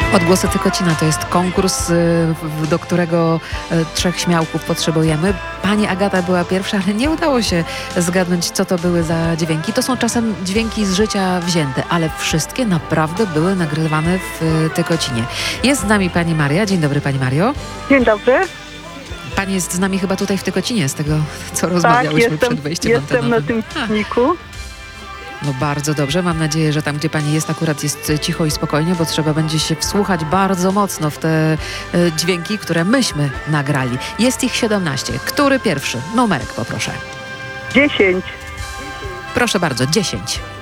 Odgłosy Tykocina to jest konkurs, do którego 3 śmiałków potrzebujemy. Pani Agata była pierwsza, ale nie udało się zgadnąć, co to były za dźwięki. To są czasem dźwięki z życia wzięte, ale wszystkie naprawdę były nagrywane w Tykocinie. Jest z nami pani Maria. Dzień dobry, pani Mario. Dzień dobry. Pani jest z nami chyba tutaj w Tykocinie, z tego, co rozmawiałyśmy przed wejściem jestem antenowym. na tym silniku. No bardzo dobrze. Mam nadzieję, że tam, gdzie pani jest, akurat jest cicho i spokojnie, bo trzeba będzie się wsłuchać bardzo mocno w te dźwięki, które myśmy nagrali. Jest ich 17. Który pierwszy? Numerek poproszę. 10. Proszę bardzo, 10.